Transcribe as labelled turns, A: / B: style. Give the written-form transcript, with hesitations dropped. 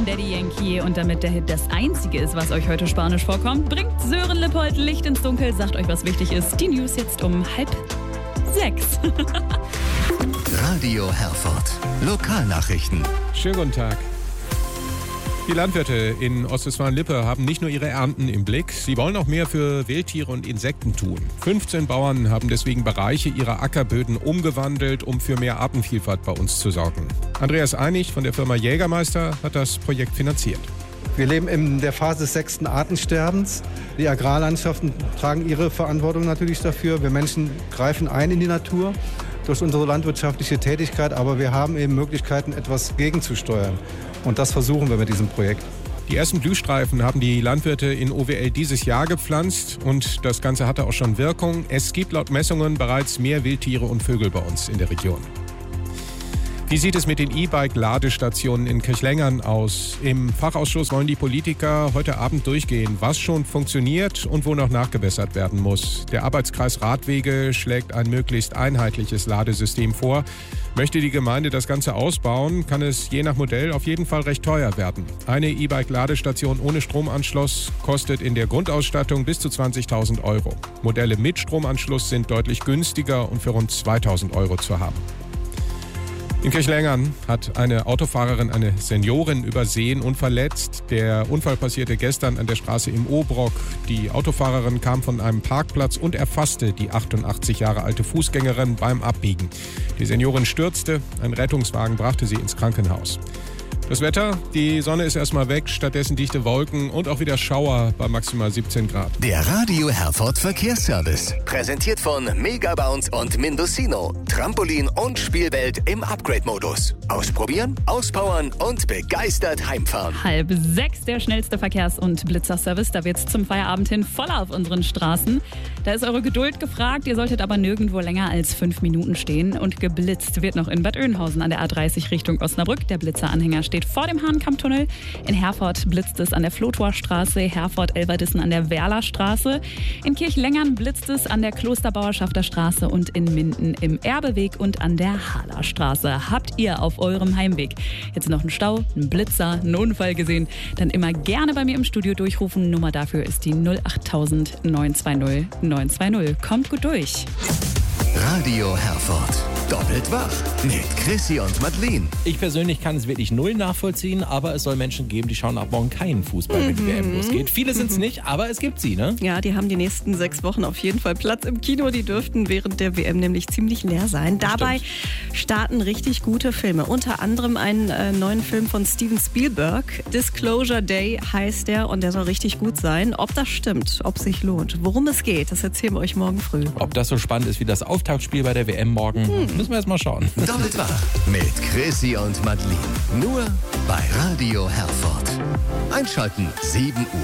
A: Daddy Yankee, und damit der Hit das einzige ist, was euch heute Spanisch vorkommt, bringt Sören Lippold Licht ins Dunkel, sagt euch, was wichtig ist. Die News jetzt um 5:30.
B: Radio Herford. Lokalnachrichten.
C: Schönen guten Tag. Die Landwirte in Ostwestfalen-Lippe haben nicht nur ihre Ernten im Blick, sie wollen auch mehr für Wildtiere und Insekten tun. 15 Bauern haben deswegen Bereiche ihrer Ackerböden umgewandelt, um für mehr Artenvielfalt bei uns zu sorgen. Andreas Einig von der Firma Jägermeister hat das Projekt finanziert.
D: Wir leben in der Phase des 6. Artensterbens. Die Agrarlandschaften tragen ihre Verantwortung natürlich dafür. Wir Menschen greifen ein in die Natur durch unsere landwirtschaftliche Tätigkeit, aber wir haben eben Möglichkeiten, etwas gegenzusteuern. Und das versuchen wir mit diesem Projekt.
C: Die ersten Blühstreifen haben die Landwirte in OWL dieses Jahr gepflanzt und das Ganze hatte auch schon Wirkung. Es gibt laut Messungen bereits mehr Wildtiere und Vögel bei uns in der Region. Wie sieht es mit den E-Bike-Ladestationen in Kirchlengern aus? Im Fachausschuss wollen die Politiker heute Abend durchgehen, was schon funktioniert und wo noch nachgebessert werden muss. Der Arbeitskreis Radwege schlägt ein möglichst einheitliches Ladesystem vor. Möchte die Gemeinde das Ganze ausbauen, kann es je nach Modell auf jeden Fall recht teuer werden. Eine E-Bike-Ladestation ohne Stromanschluss kostet in der Grundausstattung bis zu 20.000 Euro. Modelle mit Stromanschluss sind deutlich günstiger und für rund 2.000 Euro zu haben. In Kirchlengern hat eine Autofahrerin eine Seniorin übersehen und verletzt. Der Unfall passierte gestern an der Straße im Obrock. Die Autofahrerin kam von einem Parkplatz und erfasste die 88 Jahre alte Fußgängerin beim Abbiegen. Die Seniorin stürzte, ein Rettungswagen brachte sie ins Krankenhaus. Das Wetter, die Sonne ist erstmal weg, stattdessen dichte Wolken und auch wieder Schauer bei maximal 17 Grad.
B: Der Radio Herford Verkehrsservice. Präsentiert von Megabounce und Mindocino. Trampolin und Spielwelt im Upgrade-Modus. Ausprobieren, auspowern und begeistert heimfahren.
A: 5:30, der schnellste Verkehrs- und Blitzerservice. Da wird es zum Feierabend hin voller auf unseren Straßen. Da ist eure Geduld gefragt. Ihr solltet aber nirgendwo länger als 5 Minuten stehen. Und geblitzt wird noch in Bad Oeynhausen an der A30 Richtung Osnabrück. Der Blitzeranhänger steht vor dem Hahnkammtunnel. In Herford blitzt es an der Flotorstraße, Herford-Elverdissen an der Werlerstraße. In Kirchlengern blitzt es an der Klosterbauerschafter Straße und in Minden im Erbeweg und an der Halerstraße. Habt ihr auf eurem Heimweg jetzt noch einen Stau, einen Blitzer, einen Unfall gesehen, dann immer gerne bei mir im Studio durchrufen. Nummer dafür ist die 08000 920 920. Kommt gut durch.
B: Radio Herford. Doppelt wach mit Chrissy und Madeleine.
E: Ich persönlich kann es wirklich null nachvollziehen, aber es soll Menschen geben, die schauen ab morgen keinen Fußball, wenn die WM losgeht. Viele sind es nicht, aber es gibt sie, ne?
F: Ja, die haben die nächsten 6 Wochen auf jeden Fall Platz im Kino. Die dürften während der WM nämlich ziemlich leer sein. Dabei starten richtig gute Filme. Unter anderem einen neuen Film von Steven Spielberg. Disclosure Day heißt der und der soll richtig gut sein. Ob das stimmt, ob sich lohnt, worum es geht, das erzählen wir euch morgen früh.
E: Ob das so spannend ist wie das Auftaktspiel bei der WM morgen, müssen wir erst mal schauen.
B: Doppelt wach mit Chrissy und Madeleine. Nur bei Radio Herford. Einschalten 7 Uhr.